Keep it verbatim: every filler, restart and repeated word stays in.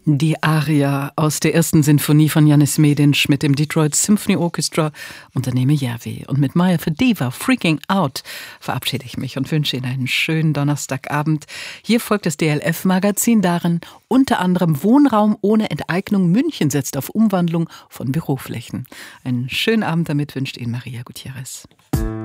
Die Aria aus der ersten Sinfonie von Janis Medinsch mit dem Detroit Symphony Orchestra unter Neme Järvi. Und mit Maya Fadeva, Freaking Out, verabschiede ich mich und wünsche Ihnen einen schönen Donnerstagabend. Hier folgt das D L F-Magazin, darin unter anderem Wohnraum ohne Enteignung. München setzt auf Umwandlung von Büroflächen. Einen schönen Abend damit wünscht Ihnen Maria Gutierrez.